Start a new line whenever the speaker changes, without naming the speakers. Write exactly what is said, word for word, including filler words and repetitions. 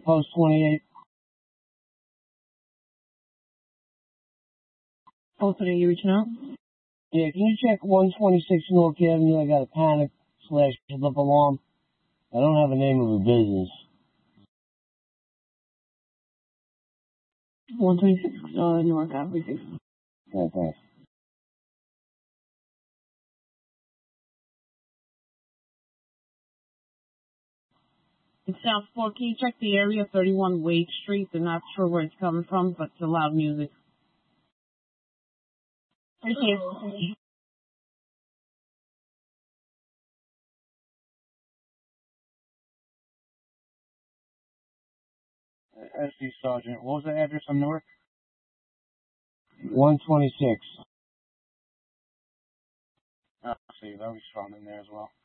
post twenty-eight.
Post today, you reaching out?
Yeah, can you check one twenty-six North Avenue? I got a panic slash slip alarm. I don't have a name of a business.
one twenty-six uh, North Avenue.
Yeah, thanks.
It's South Fork. Can you check the area, thirty-one Wade Street? They're not sure where it's coming from, but it's loud music. Thank you.
S D Sergeant, what was the address on Newark?
one twenty-six.
Oh, see, that was found in there as well.